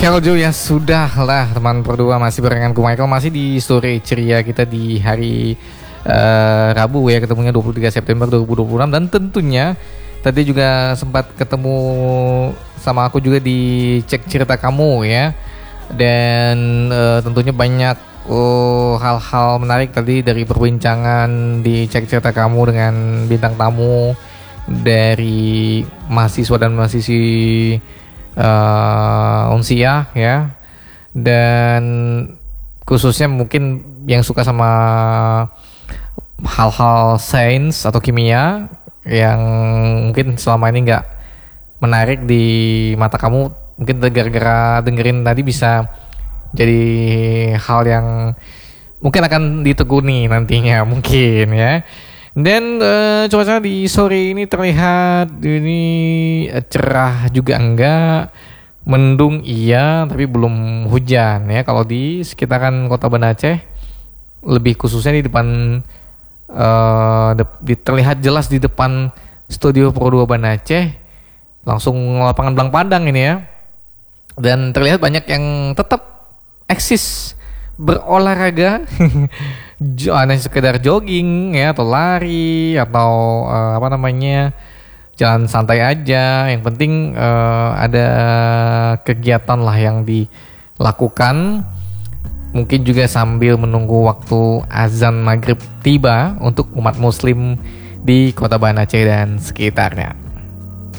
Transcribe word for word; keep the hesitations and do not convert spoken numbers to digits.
Halo Jo, ya sudah lah teman berdua, masih barenganku Michael, masih di sore ceria kita di hari uh, Rabu ya, ketemunya dua puluh tiga September dua ribu dua puluh enam. Dan tentunya tadi juga sempat ketemu sama aku juga di Cek Cerita Kamu ya. Dan uh, tentunya banyak uh, hal-hal menarik tadi dari perbincangan di Cek Cerita Kamu dengan bintang tamu dari mahasiswa dan mahasiswi uh, Unsia ya, dan khususnya mungkin yang suka sama hal-hal sains atau kimia yang mungkin selama ini nggak menarik di mata kamu, mungkin gara-gara dengerin tadi bisa jadi hal yang mungkin akan ditekuni nantinya mungkin ya. Dan uh, cuaca di sore ini terlihat ini cerah juga enggak, mendung iya tapi belum hujan ya. Kalau di sekitaran Kota Banda Aceh, lebih khususnya di depan uh, de- di, terlihat jelas di depan studio Pro dua Banda Aceh, langsung lapangan Belang Padang ini ya. Dan terlihat banyak yang tetap eksis berolahraga, hanya sekedar jogging ya, atau lari, atau uh, apa namanya jalan santai aja. Yang penting uh, ada kegiatan lah yang dilakukan. Mungkin juga sambil menunggu waktu azan maghrib tiba untuk umat muslim di Kota Banda Aceh dan sekitarnya.